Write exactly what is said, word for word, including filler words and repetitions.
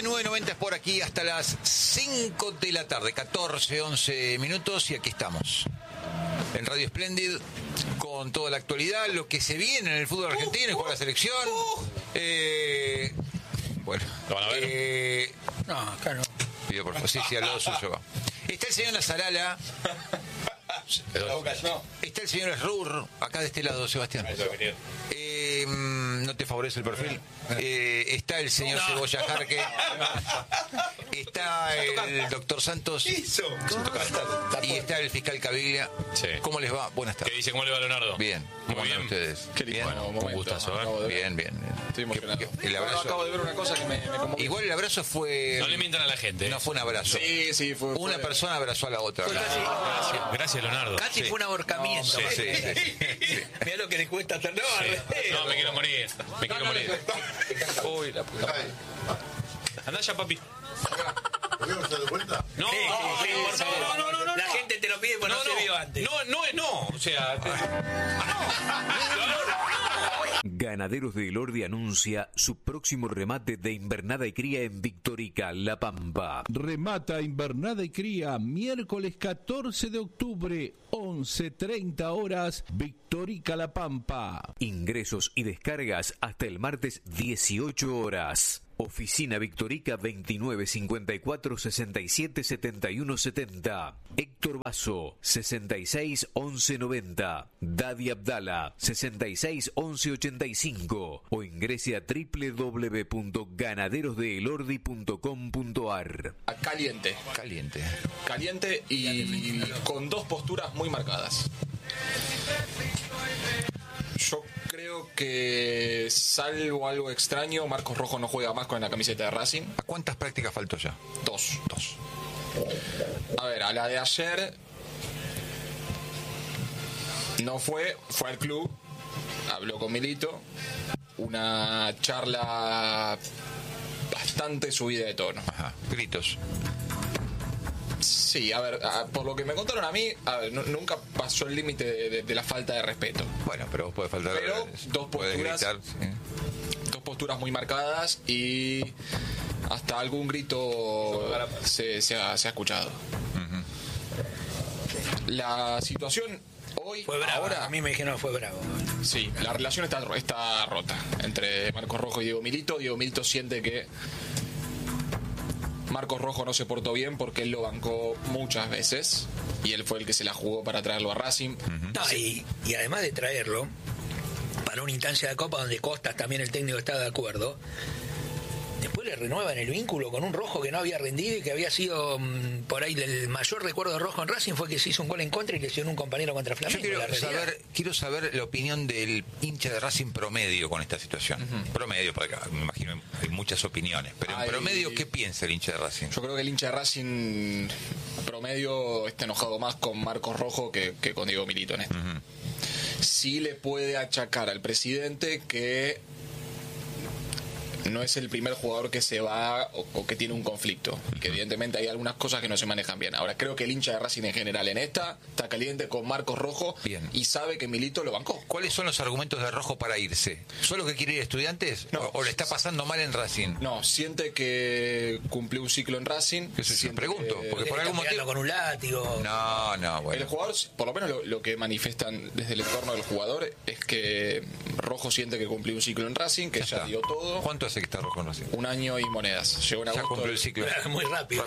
nueve noventa es por aquí hasta las cinco de la tarde, catorce, once minutos, y aquí estamos en Radio Splendid con toda la actualidad, lo que se viene en el fútbol argentino y con la selección. Eh, bueno, ¿Lo van a ver? Eh, No, acá no. pido por favor, sí, sí, al lado suyo va. Está el señor Nazarala. Está el señor Esrur, acá de este lado, Sebastián. Eh, no te favorece el perfil. Eh, está el señor no. Cebolla Jarque. Está el doctor Santos. Y está el fiscal Caviglia. Sí. ¿Cómo les va? Buenas tardes. ¿Qué dice? ¿Cómo le va, Leonardo? Bien. ¿Cómo Muy andan bien. ustedes? Qué Bien. bueno, Un gustazo, ¿eh? Bien, bien. Estoy emocionado. ¿Qué- qué- el Bueno, abrazo? acabo de ver una cosa que me, me conmovió. Igual el abrazo fue. No le mientan a la gente. No fue un abrazo. Sí, sí, fue. Una fue- persona abrazó a la otra. Gracias, gracias, Leonardo. Casi Sí. fue un ahorcamiento. Sí, sí, sí. Mirá lo que le cuesta hacer. No, al revés. No, me quiero morir. Me quiero morir. Uy, la puta. Andá ya, papi. ¿Podríamos dar de vuelta? No, Sí, sí, sí, no, por favor. no, no, no, no, La no. gente te lo pide porque no, No, se vio antes. no, no, es no. O sea, te- Ganaderos de Elordi anuncia su próximo remate de invernada y cría en Victorica, La Pampa. Remata invernada y cría miércoles catorce de octubre, once treinta horas, Victorica, La Pampa. Ingresos y descargas hasta el martes dieciocho horas. Oficina Victorica veintinueve cincuenta y cuatro sesenta y siete setenta y uno setenta. Héctor Basso sesenta y seis once noventa. Dadi Abdala sesenta y seis once ochenta y cinco o ingrese a doble u doble u doble u punto ganaderos de elordi punto com punto a r. Caliente. Caliente. Caliente y con dos posturas muy marcadas. Yo creo que, salvo algo extraño, Marcos Rojo no juega más con la camiseta de Racing. ¿A cuántas prácticas faltó ya? Dos. Dos. A ver, a la de ayer no fue, fue al club, habló con Milito, una charla bastante subida de tono. Ajá. Gritos. Sí, a ver, a- por lo que me contaron a mí, a ver, nu- nunca pasó el límite de, de- de la falta de respeto. Bueno, pero vos podés faltar. Pero dos podés posturas- gritar, sí. Dos posturas muy marcadas y hasta algún grito se, se ha, se ha escuchado. La situación hoy, Fue bravo. ahora, A mí me dijeron que fue bravo. sí, la relación está, está rota entre Marcos Rojo y Diego Milito. Diego Milito siente que Marcos Rojo no se portó bien porque él lo bancó muchas veces y él fue el que se la jugó para traerlo a Racing. No, y, y además de traerlo para una instancia de Copa donde Costas también el técnico está de acuerdo, después le renuevan el vínculo con un Rojo que no había rendido y que había sido mm, por ahí del mayor recuerdo de Rojo en Racing fue que se hizo un gol en contra y lesionó un compañero contra Yo Flamengo. quiero la realidad. saber, quiero saber la opinión del hincha de Racing promedio con esta situación. Promedio, porque acá me imagino hay muchas opiniones, pero en Hay- promedio, ¿qué piensa el hincha de Racing? Yo creo que el hincha de Racing promedio está enojado más con Marcos Rojo que, que con Diego Milito en esto. Sí le puede achacar al presidente que no es el primer jugador que se va o, o que tiene un conflicto, que evidentemente hay algunas cosas que no se manejan bien. Ahora, creo que el hincha de Racing en general en esta está caliente con Marcos Rojo. Bien. Y sabe que Milito lo bancó. ¿Cuáles son los argumentos de Rojo para irse? ¿Solo que quiere ir a Estudiantes? No. ¿O, o le está pasando mal en Racing? No, siente que cumplió un ciclo en Racing. ¿Qué sé yo? siente Pregunto, que- porque por Está algún pegando motivo... con un látigo. No, no, El bueno. jugador, por lo menos lo, lo que manifiestan desde el entorno del jugador es que Rojo siente que cumplió un ciclo en Racing, que Ya ya, está. dio todo. ¿Cuánto hace que está Rojo en Racing? Un año y monedas. Llegó en Ya agosto. cumplió el ciclo. Muy rápido.